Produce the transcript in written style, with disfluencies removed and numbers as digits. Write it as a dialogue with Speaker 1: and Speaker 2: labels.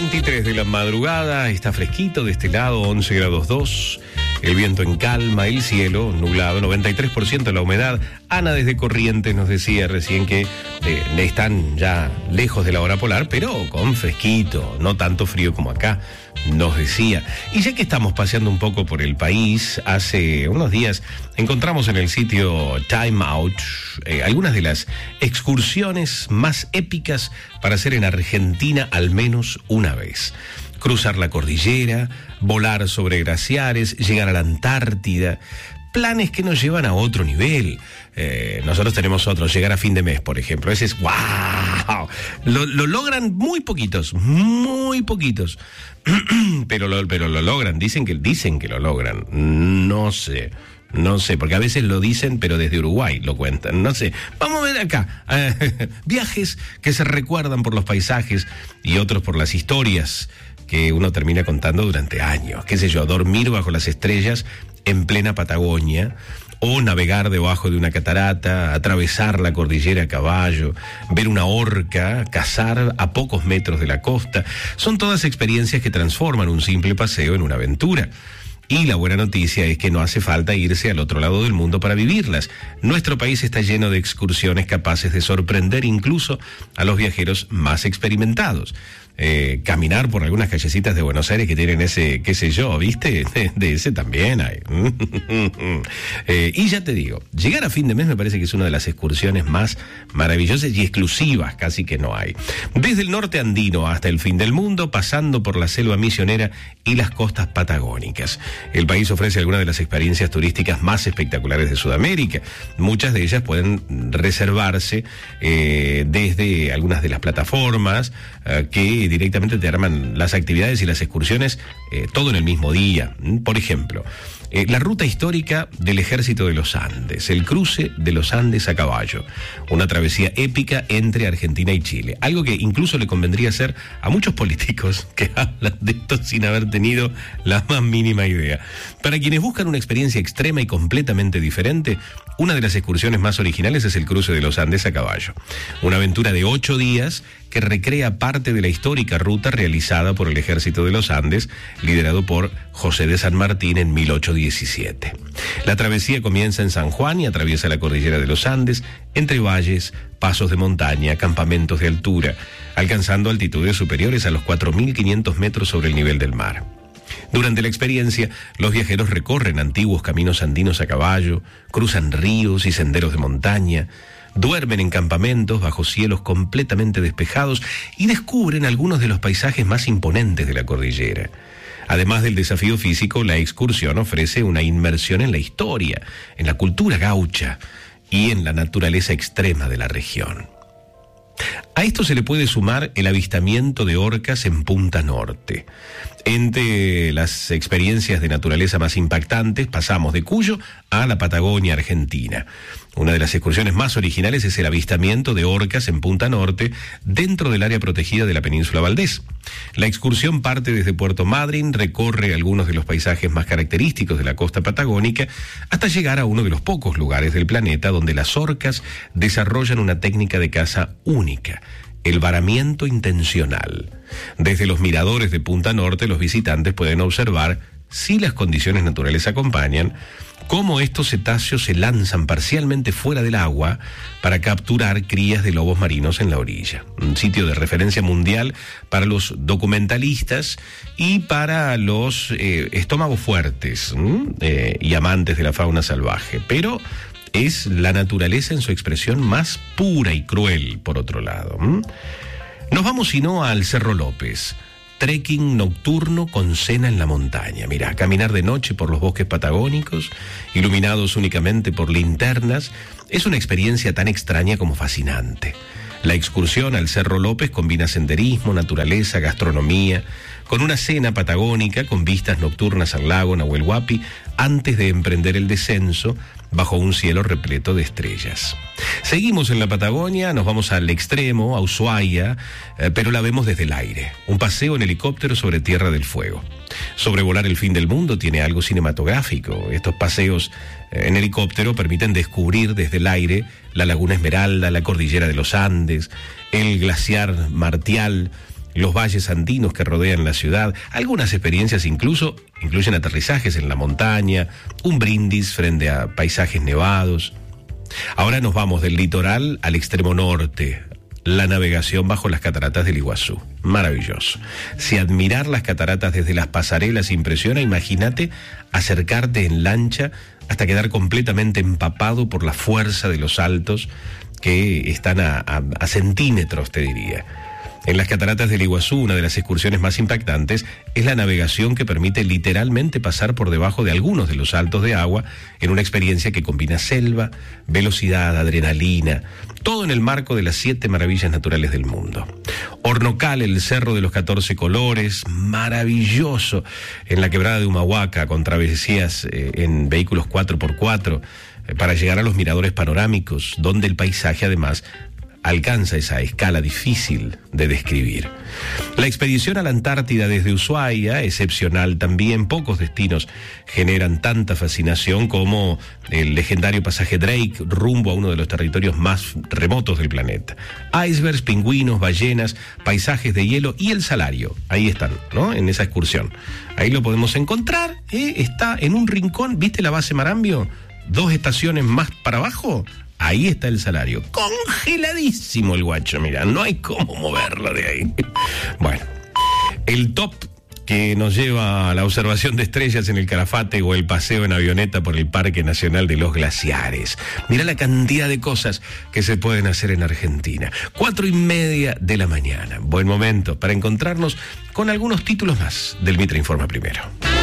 Speaker 1: 7:23 de la madrugada, está fresquito de este lado, 11 grados 2, el viento en calma, el cielo nublado, 93% la humedad. Ana desde Corrientes nos decía recién que están ya lejos de la hora polar, pero con fresquito, no tanto frío como acá, nos decía. Y ya que estamos paseando un poco por el país, hace unos días encontramos en el sitio Time Out algunas de las excursiones más épicas para hacer en Argentina al menos una vez. Cruzar la cordillera, volar sobre glaciares, llegar a la Antártida. Planes que nos llevan a otro nivel. Nosotros tenemos otros, llegar a fin de mes, por ejemplo. Ese es ¡wow! Lo logran muy poquitos. pero lo logran, dicen que lo logran. No sé, porque a veces lo dicen, pero desde Uruguay lo cuentan. No sé, vamos a ver acá. Viajes que se recuerdan por los paisajes y otros por las historias que uno termina contando durante años. Qué sé yo, dormir bajo las estrellas en plena Patagonia, o navegar debajo de una catarata, atravesar la cordillera a caballo, ver una orca, cazar a pocos metros de la costa. Son todas experiencias que transforman un simple paseo en una aventura. Y la buena noticia es que no hace falta irse al otro lado del mundo para vivirlas. Nuestro país está lleno de excursiones capaces de sorprender incluso a los viajeros más experimentados. Caminar por algunas callecitas de Buenos Aires que tienen ese, qué sé yo, ¿viste? De ese también hay. Y ya te digo, llegar a fin de mes me parece que es una de las excursiones más maravillosas y exclusivas, casi que no hay. Desde el norte andino hasta el fin del mundo, pasando por la selva misionera y las costas patagónicas. El país ofrece algunas de las experiencias turísticas más espectaculares de Sudamérica. Muchas de ellas pueden reservarse desde algunas de las plataformas que directamente te arman las actividades y las excursiones todo en el mismo día. Por ejemplo, la ruta histórica del Ejército de los Andes, el cruce de los Andes a caballo, una travesía épica entre Argentina y Chile, algo que incluso le convendría hacer a muchos políticos que hablan de esto sin haber tenido la más mínima idea. Para quienes buscan una experiencia extrema y completamente diferente, una de las excursiones más originales es el cruce de los Andes a caballo, una aventura de 8 días que recrea parte de la histórica ruta realizada por el Ejército de los Andes, liderado por José de San Martín en 1817. La travesía comienza en San Juan y atraviesa la cordillera de los Andes, entre valles, pasos de montaña, campamentos de altura, alcanzando altitudes superiores a los 4.500 metros sobre el nivel del mar. Durante la experiencia, los viajeros recorren antiguos caminos andinos a caballo, cruzan ríos y senderos de montaña, duermen en campamentos bajo cielos completamente despejados y descubren algunos de los paisajes más imponentes de la cordillera. Además del desafío físico, la excursión ofrece una inmersión en la historia, en la cultura gaucha y en la naturaleza extrema de la región. A esto se le puede sumar el avistamiento de orcas en Punta Norte. Entre las experiencias de naturaleza más impactantes, pasamos de Cuyo a la Patagonia Argentina. Una de las excursiones más originales es el avistamiento de orcas en Punta Norte, dentro del área protegida de la península Valdés. La excursión parte desde Puerto Madryn, recorre algunos de los paisajes más característicos de la costa patagónica, hasta llegar a uno de los pocos lugares del planeta donde las orcas desarrollan una técnica de caza única: el varamiento intencional. Desde los miradores de Punta Norte, los visitantes pueden observar, si las condiciones naturales acompañan, cómo estos cetáceos se lanzan parcialmente fuera del agua para capturar crías de lobos marinos en la orilla. Un sitio de referencia mundial para los documentalistas y para los estómagos fuertes y amantes de la fauna salvaje. Pero es la naturaleza en su expresión más pura y cruel, por otro lado. Nos vamos, si no, al Cerro López. Trekking nocturno con cena en la montaña. Mira, caminar de noche por los bosques patagónicos, iluminados únicamente por linternas, es una experiencia tan extraña como fascinante. La excursión al Cerro López combina senderismo, naturaleza, gastronomía, con una cena patagónica con vistas nocturnas al lago Nahuel Huapi, antes de emprender el descenso bajo un cielo repleto de estrellas. Seguimos en la Patagonia, nos vamos al extremo, a Ushuaia, pero la vemos desde el aire. Un paseo en helicóptero sobre Tierra del Fuego. Sobrevolar el fin del mundo tiene algo cinematográfico. Estos paseos en helicóptero permiten descubrir desde el aire la Laguna Esmeralda, la cordillera de los Andes, el glaciar Martial, los valles andinos que rodean la ciudad. Algunas experiencias incluso incluyen aterrizajes en la montaña, un brindis frente a paisajes nevados. Ahora nos vamos del litoral al extremo norte, la navegación bajo las cataratas del Iguazú. Maravilloso. Si admirar las cataratas desde las pasarelas impresiona, imagínate acercarte en lancha hasta quedar completamente empapado por la fuerza de los saltos que están a centímetros, te diría. En las cataratas del Iguazú, una de las excursiones más impactantes es la navegación que permite literalmente pasar por debajo de algunos de los saltos de agua en una experiencia que combina selva, velocidad, adrenalina, todo en el marco de las 7 maravillas naturales del mundo. Hornocal, el Cerro de los 14 Colores, maravilloso, en la quebrada de Humahuaca, con travesías en vehículos 4x4, para llegar a los miradores panorámicos, donde el paisaje además alcanza esa escala difícil de describir. La expedición a la Antártida desde Ushuaia, excepcional también. Pocos destinos generan tanta fascinación como el legendario pasaje Drake rumbo a uno de los territorios más remotos del planeta. Icebergs, pingüinos, ballenas, paisajes de hielo y el Salario. Ahí están, ¿no? En esa excursión. Ahí lo podemos encontrar. Está en un rincón. ¿Viste la base Marambio? 2 estaciones más para abajo. Ahí está el Salario, congeladísimo el guacho, mira, no hay cómo moverlo de ahí. Bueno, el top que nos lleva a la observación de estrellas en el Calafate o el paseo en avioneta por el Parque Nacional de los Glaciares. Mira la cantidad de cosas que se pueden hacer en Argentina. 4:30 de la mañana, buen momento para encontrarnos con algunos títulos más del Mitra Informa Primero.